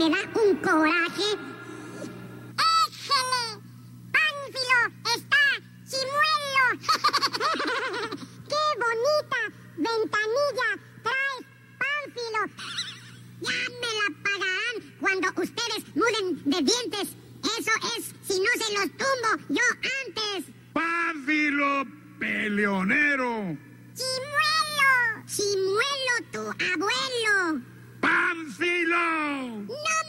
me da un coraje. ¡Éjele! ¡Pánfilo está chimuelo! ¡Qué bonita ventanilla traes, Pánfilo! Ya me la pagarán cuando ustedes muden de dientes. Eso es, si no se los tumbo yo antes. ¡Pánfilo peleonero! ¡Chimuelo! ¡Chimuelo tu abuelo! ¡Pánfilo! ¡No!